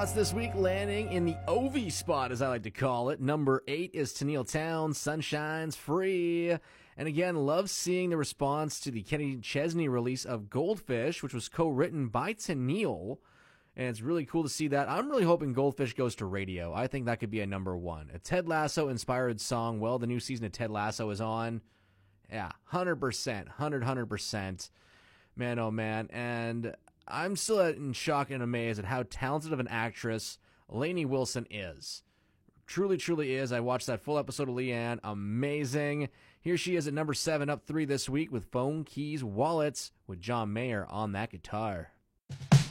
spots this week, landing in the Ovi spot, as I like to call it. Number 8 is Tennille Townes, Sunshine's Free. And again, love seeing the response to the Kenny Chesney release of Goldfish, which was co-written by Tennille. And it's really cool to see that. I'm really hoping Goldfish goes to radio. I think that could be a number 1. A Ted Lasso-inspired song. Well, the new season of Ted Lasso is on. Yeah, 100%. 100%. Man, oh man. And I'm still in shock and amazed at how talented of an actress Lainey Wilson is. Truly, truly is. I watched that full episode of Leanne. Amazing. Here she is at number 7, up 3 this week with Phone Keys Wallets with John Mayer on that guitar.